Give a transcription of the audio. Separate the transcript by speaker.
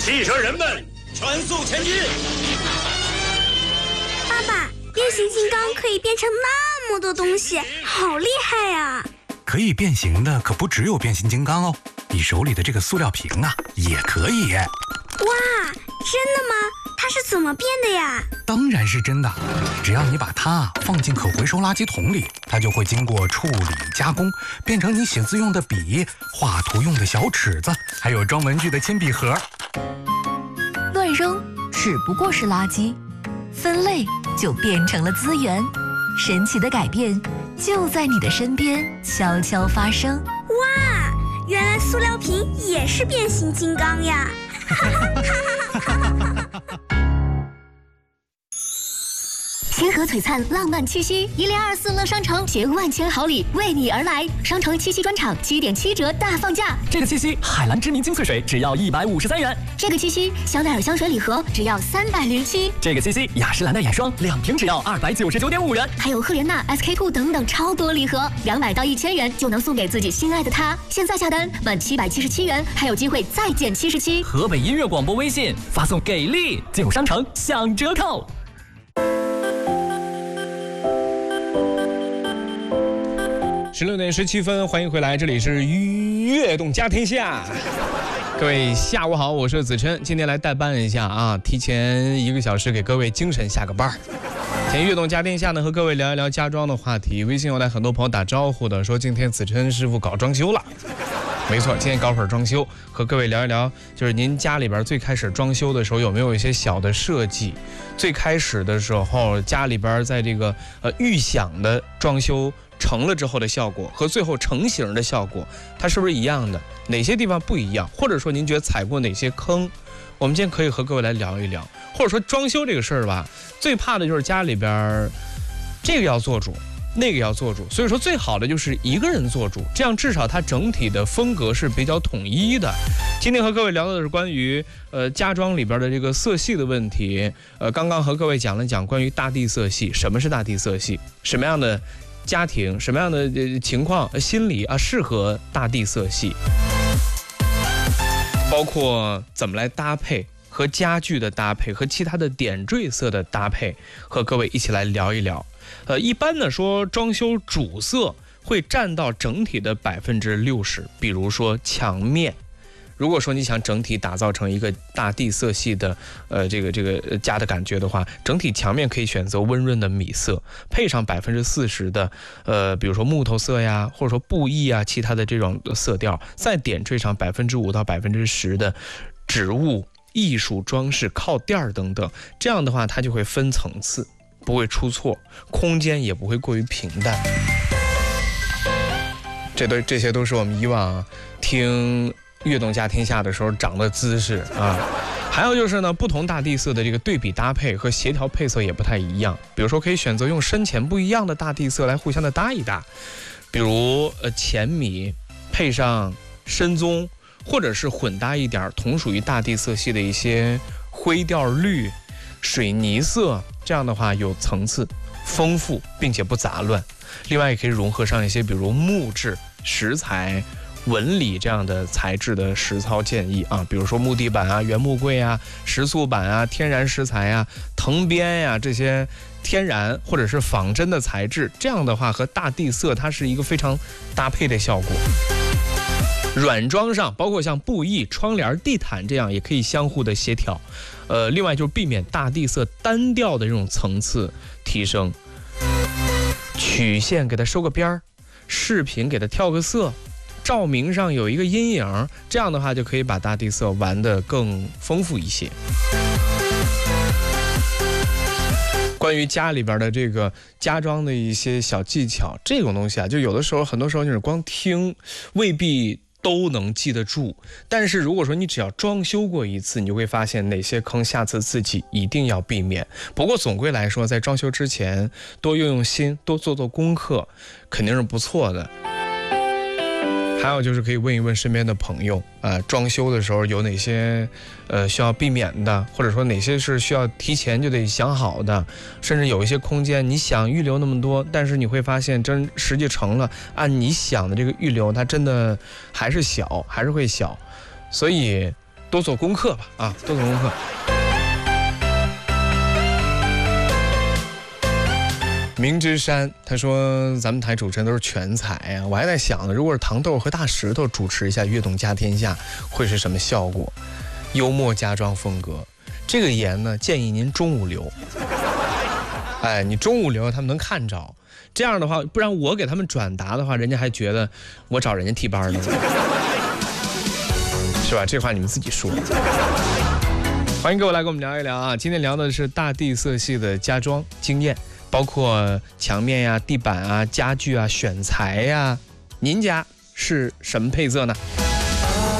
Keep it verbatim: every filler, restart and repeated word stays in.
Speaker 1: 汽车人们，全速前进！
Speaker 2: 爸爸，变形金刚可以变成那么多东西，好厉害呀！
Speaker 3: 可以变形的可不只有变形金刚哦，你手里的这个塑料瓶啊，也可以。
Speaker 2: 哇，真的吗？它是怎么变的呀？
Speaker 3: 当然是真的，只要你把它放进可回收垃圾桶里，它就会经过处理加工，变成你写字用的笔、画图用的小尺子，还有装文具的铅笔盒。
Speaker 4: 乱扔只不过是垃圾，分类就变成了资源。神奇的改变就在你的身边悄悄发生。
Speaker 2: 哇，原来塑料瓶也是变形金刚呀！
Speaker 5: 星河璀璨，浪漫七夕，一零二四乐商城携万千好礼为你而来。商城七夕专场七点七折大放价。
Speaker 6: 这个七夕，海蓝知名精粹水只要一百五十三元。
Speaker 5: 这个七夕，香奈儿香水礼盒只要三百零七。
Speaker 6: 这个七夕，雅诗兰黛眼霜两瓶只要二百九十九点五元。
Speaker 5: 还有赫莲娜、S K two 等等超多礼盒，两百到一千元就能送给自己心爱的他。现在下单满七百七十七元，还有机会再减七十七。
Speaker 6: 河北音乐广播微信发送给力，进入商城享折扣。
Speaker 7: 十六点十七分，欢迎回来，这里是悦动家天下。各位下午好，我是子琛，今天来代班一下啊，提前一个小时给各位精神下个班。今天悦动家天下呢，和各位聊一聊家装的话题。微信有来很多朋友打招呼的，说今天子琛师傅搞装修了。没错，今天搞会儿装修，和各位聊一聊，就是您家里边最开始装修的时候有没有一些小的设计？最开始的时候，家里边在这个呃预想的装修成了之后的效果和最后成型的效果，它是不是一样的？哪些地方不一样？或者说您觉得踩过哪些坑？我们今天可以和各位来聊一聊。或者说装修这个事儿吧，最怕的就是家里边这个要做主，那个要做主，所以说最好的就是一个人做主，这样至少它整体的风格是比较统一的。今天和各位聊的是关于呃家装里边的这个色系的问题。呃，刚刚和各位讲了讲关于大地色系，什么是大地色系，什么样的家庭，什么样的情况、心理啊适合大地色系，包括怎么来搭配。和家具的搭配，和其他的点缀色的搭配，和各位一起来聊一聊。呃，一般呢说装修主色会占到整体的百分之六十，比如说墙面。如果说你想整体打造成一个大地色系的呃这个这个家的感觉的话，整体墙面可以选择温润的米色，配上百分之四十的呃比如说木头色呀，或者说布艺啊，其他的这种色调，再点缀上百分之五到百分之十的植物。艺术装饰靠垫等等，这样的话它就会分层次，不会出错，空间也不会过于平淡。这都这些都是我们以往听悦动家天下的时候长的姿势啊。还有就是呢，不同大地色的这个对比搭配和协调配色也不太一样。比如说可以选择用深浅不一样的大地色来互相的搭一搭，比如呃浅米配上深棕。或者是混搭一点同属于大地色系的一些灰调绿、水泥色，这样的话有层次、丰富，并且不杂乱。另外也可以融合上一些比如木质、石材、纹理这样的材质的实操建议啊，比如说木地板啊、原木柜啊、石塑板啊、天然石材啊、藤编呀、啊、这些天然或者是仿真的材质，这样的话和大地色它是一个非常搭配的效果。软装上包括像布艺、窗帘、地毯这样也可以相互的协调。呃，另外就是避免大地色单调的这种层次提升，曲线给它收个边儿，饰品给它跳个色，照明上有一个阴影，这样的话就可以把大地色玩得更丰富一些。关于家里边的这个家装的一些小技巧，这种东西啊，就有的时候很多时候你是光听未必都能记得住，但是如果说你只要装修过一次，你就会发现哪些坑下次自己一定要避免。不过总归来说，在装修之前多用用心，多做做功课，肯定是不错的。还有就是可以问一问身边的朋友，呃，装修的时候有哪些呃需要避免的，或者说哪些是需要提前就得想好的，甚至有一些空间你想预留那么多，但是你会发现真实际成了按你想的这个预留，它真的还是小，还是会小。所以多做功课吧啊，多做功课。明之山他说咱们台主持人都是全才啊，我还在想呢，如果是糖豆和大石头主持一下《悦动家天下》会是什么效果？幽默家装风格，这个言呢建议您中午留。哎，你中午留他们能看着，这样的话，不然我给他们转达的话，人家还觉得我找人家替班呢，是吧？这话你们自己说。欢迎各位来跟我们聊一聊啊，今天聊的是大地色系的家装经验。包括墙面呀、地板啊、家具啊、选材呀，您家是什么配色呢？